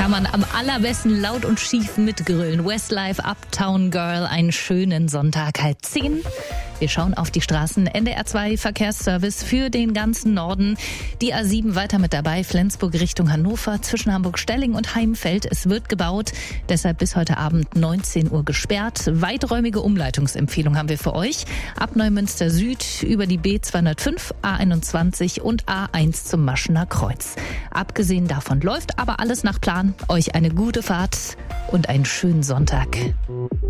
kann man am allerbesten laut und schief mitgrölen. Westlife, Uptown Girl, einen schönen Sonntag, 9:30. Wir schauen auf die Straßen. NDR 2 Verkehrsservice für den ganzen Norden. Die A7 weiter mit dabei. Flensburg Richtung Hannover zwischen Hamburg-Stelling und Heimfeld. Es wird gebaut. Deshalb bis heute Abend 19 Uhr gesperrt. Weiträumige Umleitungsempfehlung haben wir für euch. Ab Neumünster Süd über die B205, A21 und A1 zum Maschener Kreuz. Abgesehen davon läuft aber alles nach Plan. Euch eine gute Fahrt und einen schönen Sonntag.